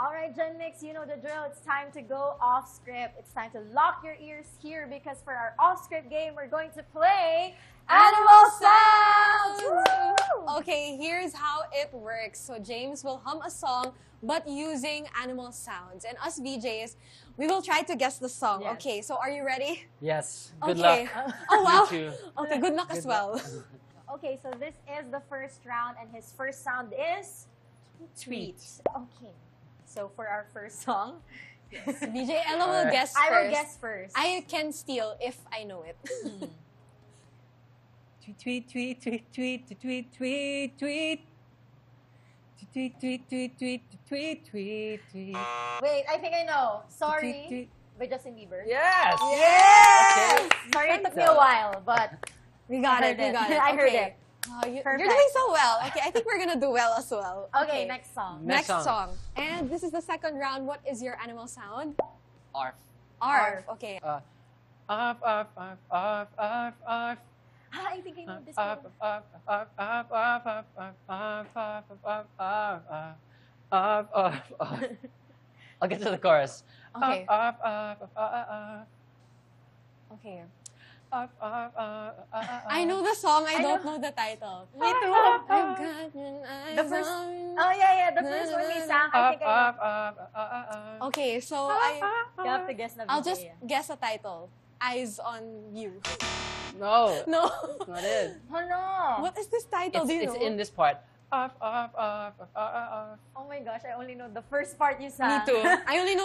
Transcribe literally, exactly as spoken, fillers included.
All right, Gen Mix, you know the drill. It's time to go off script. It's time to lock your ears here because for our off script game, we're going to play Animal Sounds! Woo! Okay, here's how it works. So James will hum a song, but using animal sounds. And us V Js, we will try to guess the song. Yes. Okay, so are you ready? Yes. Good okay. luck. Oh, wow. You too. Okay, good luck Good as well. Okay, so this is the first round, and his first sound is tweet. Okay, so for our first song, V J Ella will Alright. guess first. I will guess first. I can steal if I know it. Hmm. Tweet, tweet, tweet, tweet, tweet, tweet, tweet. Tweet, tweet, tweet, tweet, tweet, tweet, tweet. Wait, I think I know. Sorry, Tweet, tweet. by Justin Bieber. Yes! Yes! Okay. Sorry, it took me a while, but We got I it, heard we it. got it. I heard Okay. it. Oh, you, you're Perfect. doing so well. Okay, I think we're gonna do well as well. Okay, next song. Next, Next song. song. And this is the second round. What is your animal sound? Arf. Arf. Okay. Uh, arf, arf, arf, arf, arf, arf. Ah, I think I know this Arf, one. arf, arf, arf, arf, arf, arf, arf, arf, arf, arf, arf, arf, arf, arf. I'll get to the chorus. Okay. Arf, arf, arf, arf, arf, Okay. arf, arf, arf, arf. I know the song. I, I don't know. know the title. Me too. I've got your eyes The first- on- Oh, yeah, yeah, the first one we sang, I Arf, think I know. arf, arf, arf, arf, arf. Okay, so I You have to guess the I'll V J. just guess a title. Eyes on you. No, No. that's not it. Oh, no. What is this title? It's, Do you it's know? in this part. Arf, arf, arf, arf, arf, arf. Oh my gosh, I only know the first part you Me sang. too. I only know